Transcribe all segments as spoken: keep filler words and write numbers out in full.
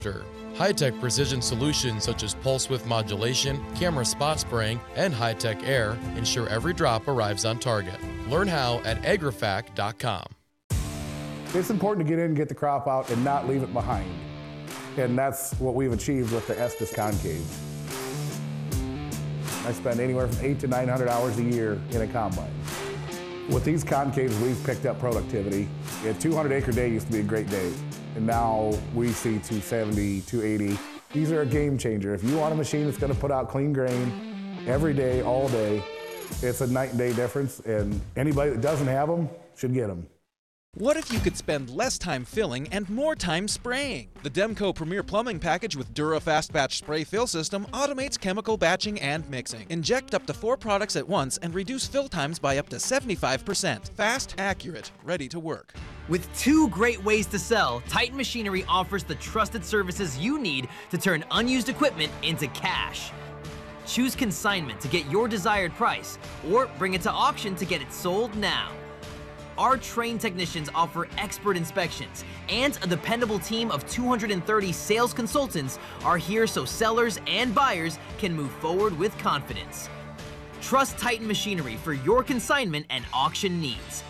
High-tech precision solutions such as pulse width modulation, camera spot spraying, and high-tech air ensure every drop arrives on target. Learn how at agrifac dot com. It's important to get in and get the crop out and not leave it behind. And that's what we've achieved with the Estes concave. I spend anywhere from eight to nine hundred hours a year in a combine. With these concaves, we've picked up productivity. A two hundred acre day used to be a great day. And now we see two seventy, two eighty. These are a game changer. If you want a machine that's gonna put out clean grain every day, all day, it's a night and day difference, and anybody that doesn't have them should get them. What if you could spend less time filling and more time spraying? The Demco Premier Plumbing Package with Dura Fast Batch Spray Fill System automates chemical batching and mixing. Inject up to four products at once and reduce fill times by up to seventy-five percent. Fast, accurate, ready to work. With two great ways to sell, Titan Machinery offers the trusted services you need to turn unused equipment into cash. Choose consignment to get your desired price, or bring it to auction to get it sold now. Our trained technicians offer expert inspections, and a dependable team of two hundred thirty sales consultants are here so sellers and buyers can move forward with confidence. Trust Titan Machinery for your consignment and auction needs.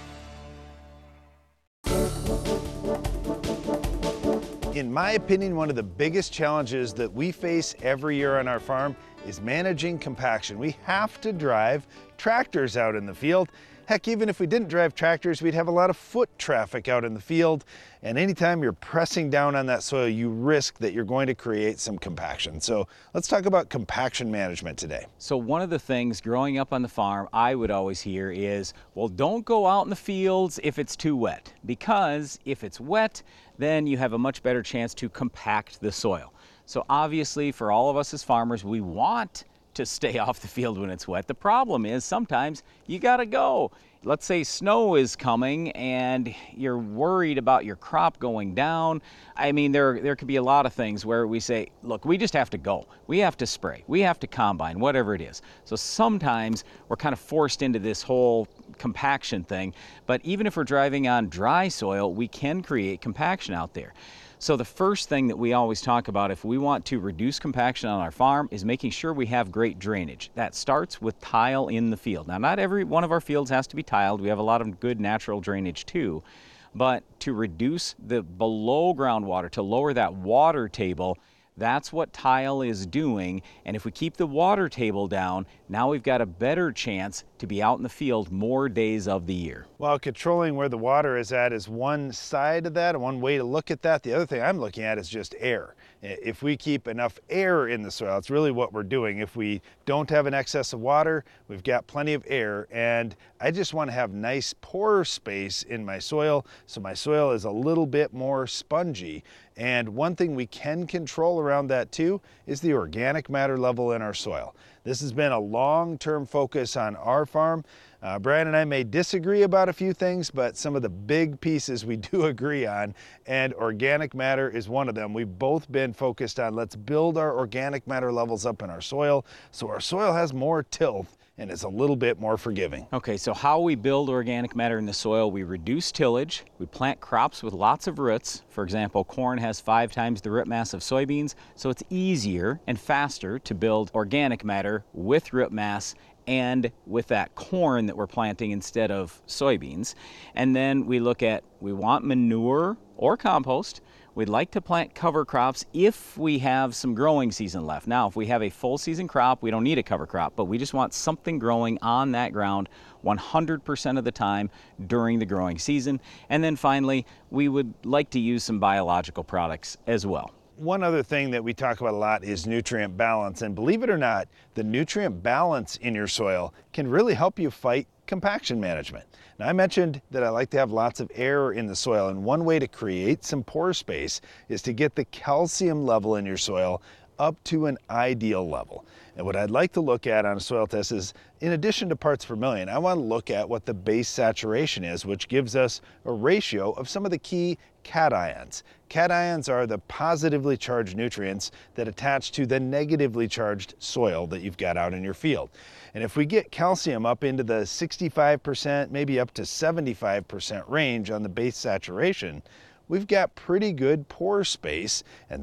In my opinion, one of the biggest challenges that we face every year on our farm is managing compaction. We have to drive tractors out in the field. Heck, even if we didn't drive tractors, we'd have a lot of foot traffic out in the field. And anytime you're pressing down on that soil, you risk that you're going to create some compaction. So let's talk about compaction management today. So one of the things growing up on the farm I would always hear is, well, don't go out in the fields if it's too wet, because if it's wet, then you have a much better chance to compact the soil. So obviously for all of us as farmers, we want to stay off the field when it's wet. The problem is sometimes you gotta go. Let's say snow is coming and you're worried about your crop going down. I mean, there, there could be a lot of things where we say, look, we just have to go. We have to spray, we have to combine, whatever it is. So sometimes we're kind of forced into this whole compaction thing, but even if we're driving on dry soil, we can create compaction out there. So the first thing that we always talk about if we want to reduce compaction on our farm is making sure we have great drainage. That starts with tile in the field. Now, not every one of our fields has to be tiled. We have a lot of good natural drainage too. But to reduce the below ground water, to lower that water table, that's what tile is doing. And if we keep the water table down, now we've got a better chance to be out in the field more days of the year. Well, controlling where the water is at is one side of that, and one way to look at that. The other thing I'm looking at is just air. If we keep enough air in the soil, it's really what we're doing. If we don't have an excess of water, we've got plenty of air, and I just want to have nice pore space in my soil so my soil is a little bit more spongy. And one thing we can control around that too is the organic matter level in our soil. This has been a long-term focus on our farm. Uh, Brian and I may disagree about a few things, but some of the big pieces we do agree on, and organic matter is one of them. We've both been focused on let's build our organic matter levels up in our soil so our soil has more tilth and is a little bit more forgiving. Okay, so how we build organic matter in the soil, we reduce tillage, we plant crops with lots of roots. For example, corn has five times the root mass of soybeans, so it's easier and faster to build organic matter with root mass and with that corn that we're planting instead of soybeans. And then we look at, we want manure or compost. We'd like to plant cover crops if we have some growing season left. Now, if we have a full season crop, we don't need a cover crop, but we just want something growing on that ground one hundred percent of the time during the growing season. And then finally, we would like to use some biological products as well. One other thing that we talk about a lot is nutrient balance, and believe it or not, the nutrient balance in your soil can really help you fight compaction management. Now, I mentioned that I like to have lots of air in the soil, and one way to create some pore space is to get the calcium level in your soil up to an ideal level. And what I'd like to look at on a soil test is, in addition to parts per million, I want to look at what the base saturation is, which gives us a ratio of some of the key cations. Cations are the positively charged nutrients that attach to the negatively charged soil that you've got out in your field. And if we get calcium up into the sixty-five percent, maybe up to seventy-five percent range on the base saturation, we've got pretty good pore space, and